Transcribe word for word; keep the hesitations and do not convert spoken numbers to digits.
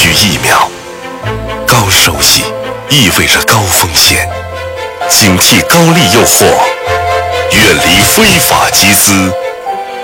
需疫苗。高收益意味着高风险，警惕高利诱惑，远离非法集资。